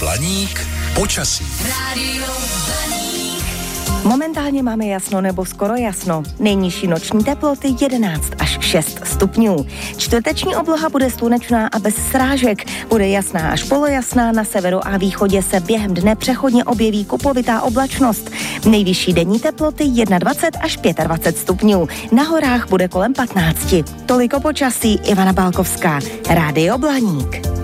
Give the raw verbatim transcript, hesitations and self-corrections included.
Blaník počasí. Rádio Blaník. Momentálně máme jasno nebo skoro jasno. Nejnižší noční teploty jedenáct až šest stupňů. Čtvrteční obloha bude slunečná a bez srážek. Bude jasná až polojasná, na severu a východě se během dne přechodně objeví kupovitá oblačnost. Nejvyšší denní teploty dvacet jedna až dvacet pět stupňů. Na horách bude kolem patnáct. Toliko počasí, Ivana Bálkovská, Rádio Blaník.